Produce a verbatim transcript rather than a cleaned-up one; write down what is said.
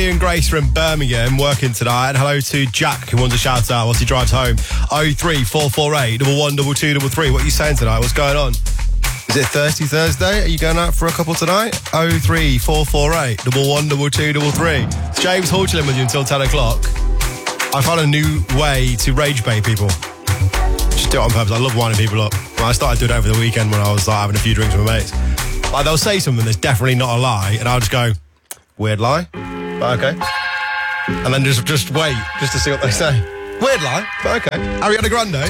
And Grace from Birmingham working tonight. And hello to Jack, who wants a shout out whilst he drives home. oh three four four eight, one one two two three. What are you saying tonight? What's going on? Is it Thirsty Thursday? Are you going out for a couple tonight? oh three four four eight, one one two two three. It's James Hawchilling with you until ten o'clock. I found a new way to rage bait people. Just do it on purpose. I love winding people up. Well, I started doing it over the weekend when I was like, having a few drinks with my mates. Like, they'll say something that's definitely not a lie, and I'll just go, weird lie? Okay. And then just just wait, just to see what they say. Weird lie, but okay. Ariana Grande.